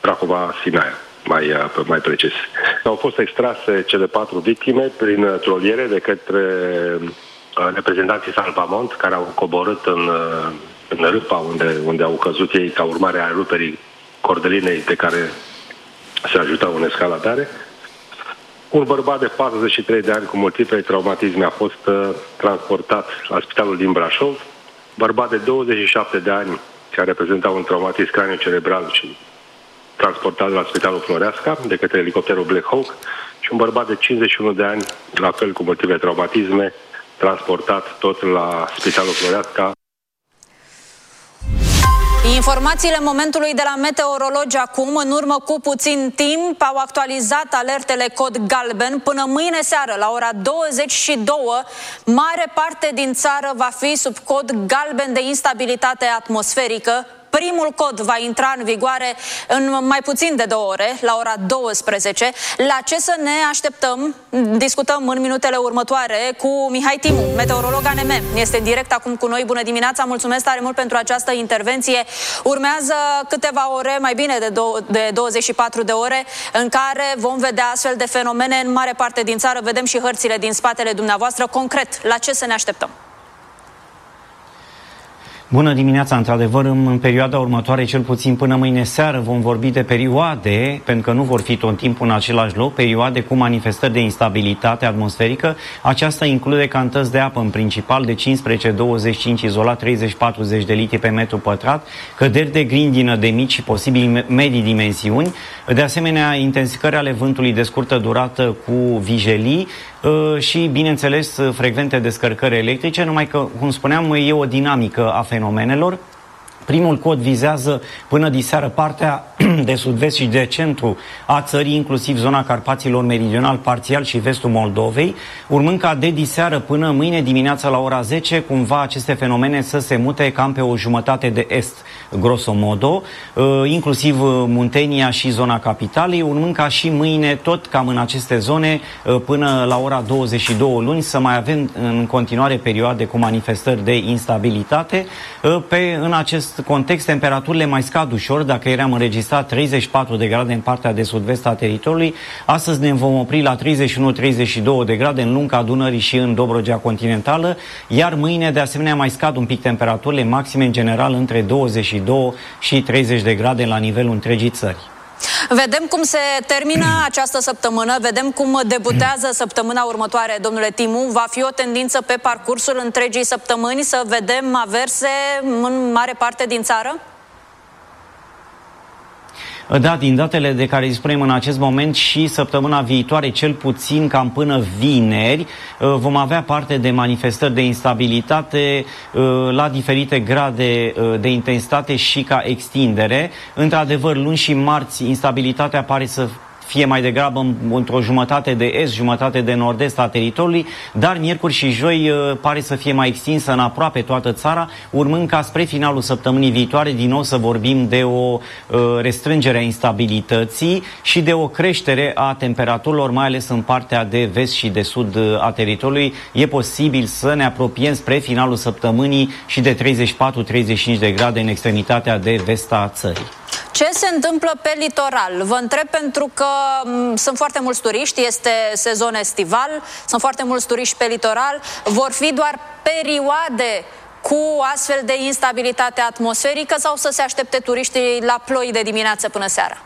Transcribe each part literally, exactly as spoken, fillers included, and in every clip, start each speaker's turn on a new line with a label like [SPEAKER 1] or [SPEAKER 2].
[SPEAKER 1] Brahova-Sinaia, mai, mai precis. Au fost extrase cele patru victime prin troliere de către reprezentanții Salvamont, care au coborât în, în râpa unde, unde au căzut ei ca urmare a ruperii cordelinei de care se ajutau în escaladare. Un bărbat de patruzeci și trei de ani cu multiple traumatisme a fost uh, transportat la spitalul din Brașov. Bărbat de douăzeci și șapte de ani care reprezenta un traumatism cranio-cerebral și transportat la spitalul Floreasca de către elicopterul Black Hawk și un bărbat de cincizeci și unu de ani, la fel cu multiple traumatisme, transportat tot la spitalul Floreasca.
[SPEAKER 2] Informațiile momentului de la meteorologi acum. În urmă cu puțin timp au actualizat alertele cod galben. Până mâine seară, la ora douăzeci și două, mare parte din țară va fi sub cod galben de instabilitate atmosferică. Primul cod va intra în vigoare în mai puțin de două ore, la ora douăsprezece. La ce să ne așteptăm? Discutăm în minutele următoare cu Mihai Timu, meteorolog A N M. Este direct acum cu noi. Bună dimineața, mulțumesc tare mult pentru această intervenție. Urmează câteva ore, mai bine de, de douăzeci și patru de ore, în care vom vedea astfel de fenomene în mare parte din țară. Vedem și hărțile din spatele dumneavoastră. Concret, la ce să ne așteptăm?
[SPEAKER 3] Bună dimineața, într-adevăr, în perioada următoare, cel puțin până mâine seară, vom vorbi de perioade, pentru că nu vor fi tot timpul în același loc, perioade cu manifestări de instabilitate atmosferică. Aceasta include cantități de apă, în principal de cincisprezece douăzeci și cinci izolat, treizeci patruzeci de litri pe metru pătrat, căderi de grindină de mici și posibil medii dimensiuni, de asemenea intensificări ale vântului de scurtă durată cu vijelii și, bineînțeles, frecvente descărcări electrice, numai că, cum spuneam, e o dinamică a fenomenelor. Primul cod vizează până diseară partea de sud-vest și de centru a țării, inclusiv zona Carpaților Meridional, parțial și vestul Moldovei, urmând ca de diseară până mâine dimineața la ora zece, cumva aceste fenomene să se mute cam pe o jumătate de est, grosomodo, inclusiv Muntenia și zona capitalei, urmând ca și mâine, tot cam în aceste zone, până la ora douăzeci și două luni, să mai avem în continuare perioade cu manifestări de instabilitate. Pe, în acest context, temperaturile mai scad ușor. Dacă eram înregistrat treizeci și patru de grade în partea de sud-vest a teritoriului, astăzi ne vom opri la treizeci și unu treizeci și două de grade în lunga Dunării și în Dobrogea continentală, iar mâine, de asemenea, mai scad un pic temperaturile maxime, în general între douăzeci și doi și treizeci de grade la nivelul întregii țări.
[SPEAKER 2] Vedem cum se termină această săptămână, vedem cum debutează săptămâna următoare, domnule Timu. Va fi o tendință pe parcursul întregii săptămâni să vedem averse în mare parte din țară?
[SPEAKER 3] Da, din datele de care dispunem în acest moment și săptămâna viitoare, cel puțin cam până vineri, vom avea parte de manifestări de instabilitate la diferite grade de intensitate și ca extindere. Într-adevăr, luni și marți, instabilitatea pare să fie mai degrabă într-o jumătate de est, jumătate de nord-est a teritoriului, dar miercuri și joi pare să fie mai extinsă în aproape toată țara, urmând ca spre finalul săptămânii viitoare din nou să vorbim de o restrângere a instabilității și de o creștere a temperaturilor, mai ales în partea de vest și de sud a teritoriului. E posibil să ne apropiem spre finalul săptămânii și de treizeci și patru treizeci și cinci de grade în extremitatea de vest a țării.
[SPEAKER 2] Ce se întâmplă pe litoral? Vă întreb pentru că m, sunt foarte mulți turiști, este sezon estival, sunt foarte mulți turiști pe litoral. Vor fi doar perioade cu astfel de instabilitate atmosferică sau să se aștepte turiștii la ploi de dimineață până seara?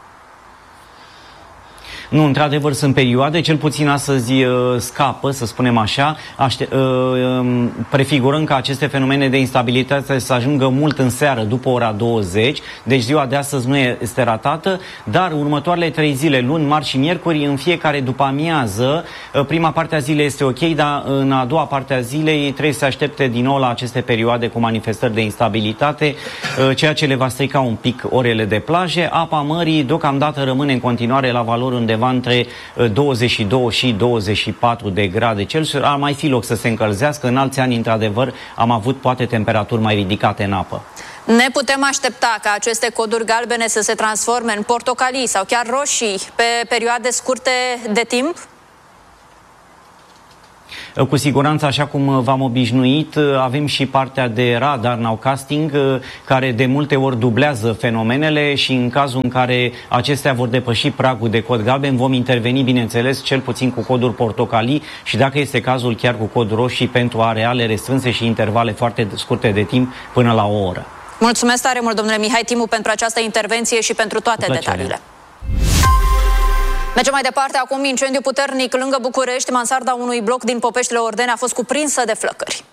[SPEAKER 3] Nu, într-adevăr sunt perioade, cel puțin astăzi uh, scapă, să spunem așa, aște- uh, prefigurăm că aceste fenomene de instabilitate să ajungă mult în seară, după ora douăzeci, deci ziua de astăzi nu este ratată, dar următoarele trei zile, luni, marți și miercuri, în fiecare după amiază, uh, prima parte a zilei este ok, dar în a doua parte a zilei trebuie să se aștepte din nou la aceste perioade cu manifestări de instabilitate, uh, ceea ce le va strica un pic orele de plaje. Apa mării deocamdată rămâne în continuare la valori undeva între douăzeci și doi și douăzeci și patru de grade Celsius. Ar mai fi loc să se încălzească. În alți ani, într-adevăr, am avut poate temperaturi mai ridicate în apă.
[SPEAKER 2] Ne putem aștepta ca aceste coduri galbene să se transforme în portocalii sau chiar roșii pe perioade scurte de timp?
[SPEAKER 3] Cu siguranță, așa cum v-am obișnuit, avem și partea de radar nowcasting, care de multe ori dublează fenomenele și în cazul în care acestea vor depăși pragul de cod galben, vom interveni, bineînțeles, cel puțin cu coduri portocalii și, dacă este cazul, chiar cu cod roșii pentru areale restrânse și intervale foarte scurte de timp, până la o oră.
[SPEAKER 2] Mulțumesc tare mult, domnule Mihai Timu, pentru această intervenție și pentru toate detaliile. Mergem mai departe. Acum, incendiu puternic lângă București. Mansarda unui bloc din Popeștile Ordene a fost cuprinsă de flăcări.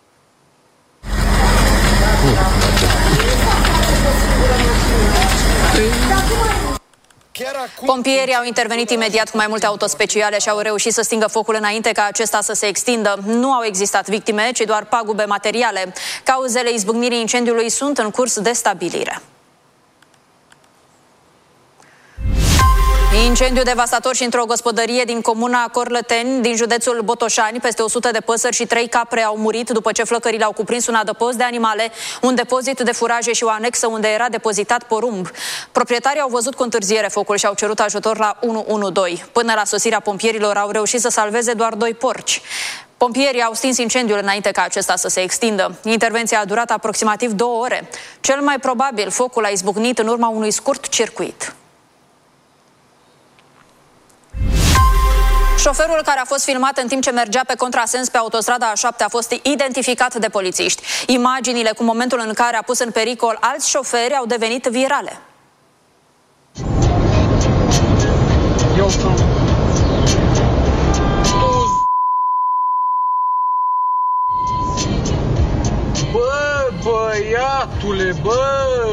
[SPEAKER 2] Pompierii au intervenit imediat cu mai multe autospeciale și au reușit să stingă focul înainte ca acesta să se extindă. Nu au existat victime, ci doar pagube materiale. Cauzele izbucnirii incendiului sunt în curs de stabilire. Incendiu devastator și într-o gospodărie din comuna Corlăteni, din județul Botoșani. Peste o sută de păsări și trei capre au murit după ce flăcările au cuprins un adăpost de animale, un depozit de furaje și o anexă unde era depozitat porumb. Proprietarii au văzut cu întârziere focul și au cerut ajutor la unu unu doi. Până la sosirea pompierilor au reușit să salveze doar doi porci. Pompierii au stins incendiul înainte ca acesta să se extindă. Intervenția a durat aproximativ două ore. Cel mai probabil focul a izbucnit în urma unui scurt circuit. Șoferul care a fost filmat în timp ce mergea pe contrasens pe autostrada A șapte a fost identificat de polițiști. Imaginile cu momentul în care a pus în pericol alți șoferi au devenit virale.
[SPEAKER 4] Bă, băiatule, bă!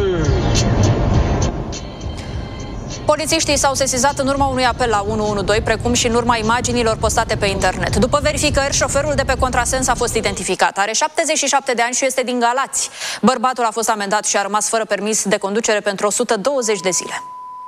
[SPEAKER 2] Polițiștii s-au sesizat în urma unui apel la unu unu doi, precum și în urma imaginilor postate pe internet. După verificări, șoferul de pe contrasens a fost identificat. Are șaptezeci și șapte de ani și este din Galați. Bărbatul a fost amendat și a rămas fără permis de conducere pentru o sută douăzeci de zile.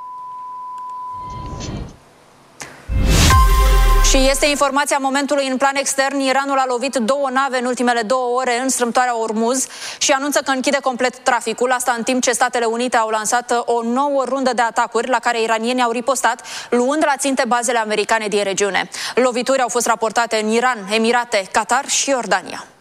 [SPEAKER 2] Și este informația momentului în plan extern. Iranul a lovit două nave în ultimele două ore în strâmtoarea Ormuz și anunță că închide complet traficul. Asta în timp ce Statele Unite au lansat o nouă rundă de atacuri la care iranienii au ripostat, luând la ținte bazele americane din regiune. Lovituri au fost raportate în Iran, Emirate, Qatar și Iordania.